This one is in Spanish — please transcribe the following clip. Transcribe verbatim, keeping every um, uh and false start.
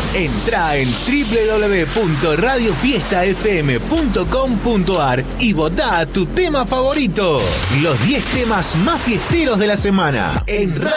Entrá en doble u doble u doble u punto radio fiesta f m punto com punto a r y votá tu tema favorito. Los diez temas más fiesteros de la semana en Radio